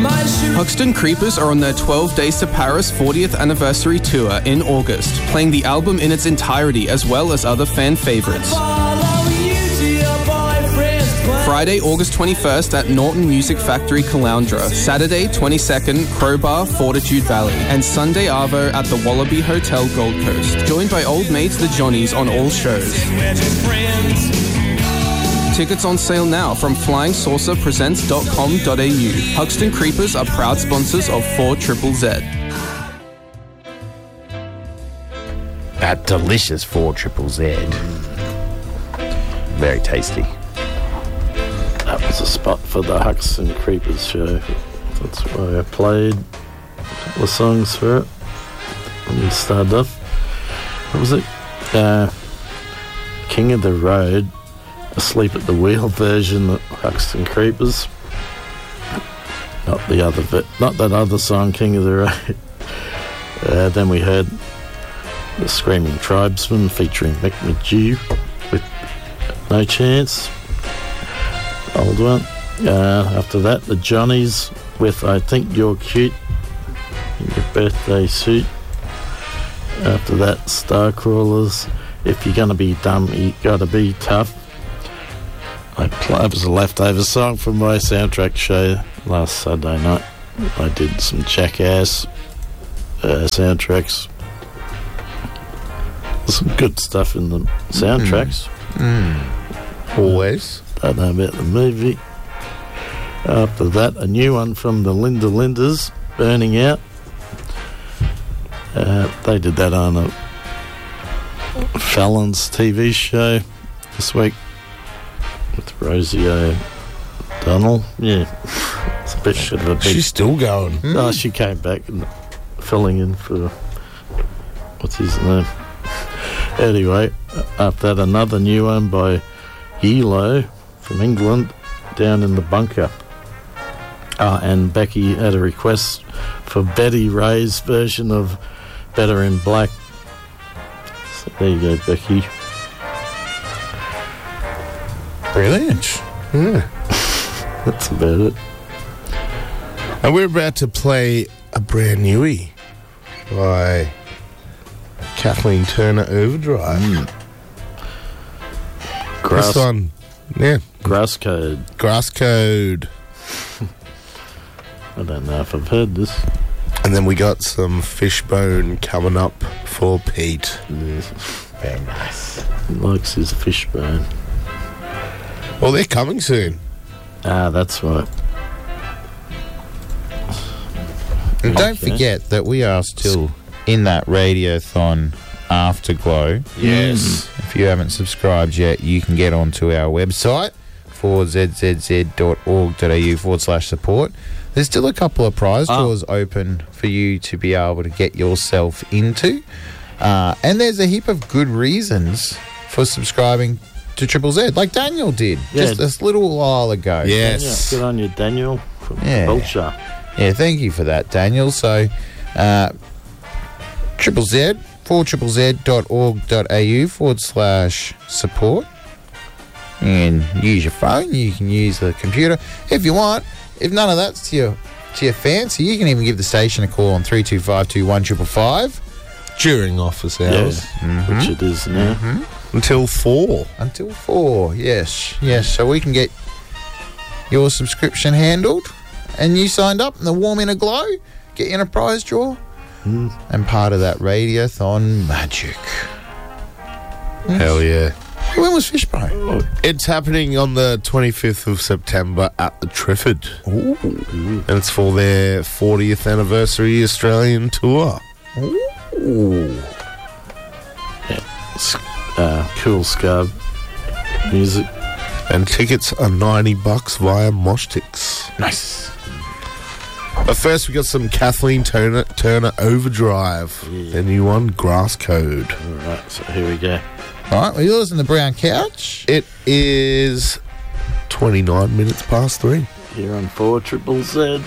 Huxton Creepers are on their 12 Days to Paris 40th anniversary tour in August, playing the album in its entirety as well as other fan favourites. Friday, August 21st at Norton Music Factory, Caloundra. Saturday, 22nd, Crowbar, Fortitude Valley. And Sunday, Arvo at the Wallaby Hotel, Gold Coast. Joined by old mates the Johnnies on all shows. Tickets on sale now from flying-saucer-presents.com.au. Huxton Creepers are proud sponsors of 4ZZZ. That delicious 4ZZZ. Very tasty. That was a spot for the Huxton Creepers show. That's why I played a couple of songs for it. And we started off. What was it? King of the Road, Asleep at the Wheel version of Huxton Creepers. Not that other song, King of the Road. Then we heard the Screaming Tribesmen featuring Mick McGew with No Chance. Old one. After that, the Johnnies with I Think You're Cute in Your Birthday Suit. After that, Starcrawlers, If You're Gonna Be Dumb, You Gotta Be Tough. It was a leftover song from my soundtrack show last Saturday night. I did some Jackass soundtracks. There's some good stuff in the soundtracks. Always. Don't know about the movie. After that, a new one from the Linda Lindas, Burning Out. They did that on a Fallon's TV show this week with Rosie O'Donnell. Yeah, it's a bit of a big... She's still going. Oh, she came back and filling in for... What's his name? Anyway, after that, another new one by Yelo from England, Down in the Bunker. And Becky had a request for Betty Ray's version of Better in Black. So there you go, Becky. Brilliant. Yeah. That's about it. And we're about to play a brand newie by Kathleen Turner, Overdrive. This one, yeah. Grass Code. Grass Code. I don't know if I've heard this. And then we got some Fishbone coming up for Pete. Yes. Very nice. He likes his Fishbone. Well, they're coming soon. That's right. And don't forget that we are still in that Radiothon Afterglow. Yes. If you haven't subscribed yet, you can get onto our website, 4zzz.org.au/support. There's still a couple of prize draws open for you to be able to get yourself into. And there's a heap of good reasons for subscribing to Triple Z, like Daniel did just a little while ago. Yes. Good on you, Daniel, from Belcher. Yeah, thank you for that, Daniel. So, Triple Z, 4ZZZ.org.au/support. And use your phone, you can use the computer if you want. If none of that's to your fancy, you can even give the station a call on 32521555 During office hours. Which it is now. Until 4. Until 4, yes. So we can get your subscription handled and you signed up in the Warm Inner Glow, get you in a prize draw and part of that Radiothon magic. Hell yeah. When was Fishbone? It's happening on the 25th of September at the Trifford. Ooh. And it's for their 40th anniversary Australian tour. Ooh. Yeah. Cool Scub music. And tickets are $90 via Moshtix. Nice. But first we got some Kathleen Turner Overdrive. The new one, Grass Code. All right, so here we go. All right, well, you're listening to Brown Couch. It is 29 minutes past 3. Here on 4ZZZ.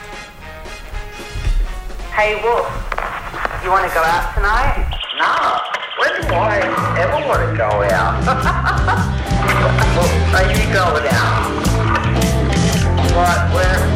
Hey, Wolf, you want to go out tonight? No, when do I ever want to go out? Well, are you going out? Right, where?